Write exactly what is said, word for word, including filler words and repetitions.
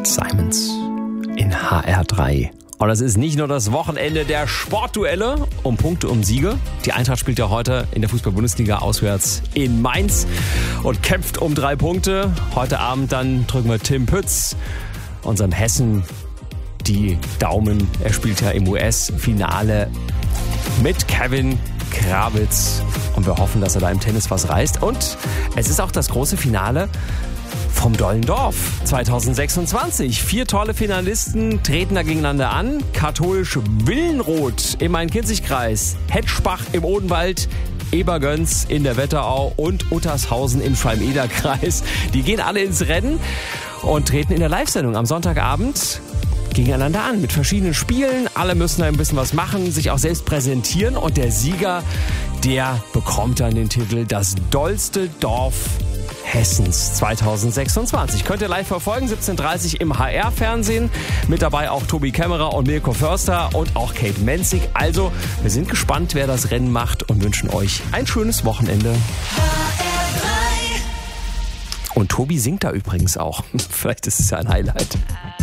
Ed Simons in H R drei. Und es ist nicht nur das Wochenende der Sportduelle um Punkte, um Siege. Die Eintracht spielt ja heute in der Fußball-Bundesliga auswärts in Mainz und kämpft um drei Punkte. Heute Abend dann drücken wir Tim Pütz, unserem Hessen, die Daumen. Er spielt ja im U S-Finale mit Kevin Krawitz. Und wir hoffen, dass er da im Tennis was reißt. Und es ist auch das große Finale vom Dollen Dorf zwanzig sechsundzwanzig. Vier tolle Finalisten treten da gegeneinander an. Katholisch Willenroth im Main-Kinzig-Kreis, Hetschbach im Odenwald, Ebergöns in der Wetterau und Uttershausen im Schwalm-Eder-Kreis. Die gehen alle ins Rennen und treten in der Live-Sendung am Sonntagabend gegeneinander an mit verschiedenen Spielen. Alle müssen ein bisschen was machen, sich auch selbst präsentieren. Und der Sieger, der bekommt dann den Titel Das dollste Dorf Hessens zwanzig sechsundzwanzig. Könnt ihr live verfolgen, siebzehn Uhr dreißig im H R-Fernsehen. Mit dabei auch Tobi Kämmerer und Mirko Förster und auch Kate Menzig. Also, wir sind gespannt, wer das Rennen macht und wünschen euch ein schönes Wochenende. Und Tobi singt da übrigens auch. Vielleicht ist es ja ein Highlight.